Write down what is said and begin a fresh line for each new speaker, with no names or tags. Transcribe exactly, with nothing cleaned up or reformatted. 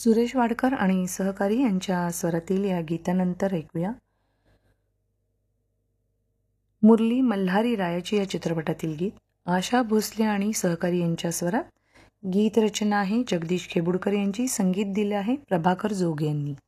सुरेश वाडकर आणि सहकारी यांच्या स्वरातील या गीतानंतर ऐकूया मुरली मल्हारी रायाची या चित्रपटातील गीत. आशा भोसले आणि सहकारी यांच्या स्वरात. गीत रचना आहे जगदीश खेबुडकर यांची, संगीत दिले आहे प्रभाकर जोग यांनी.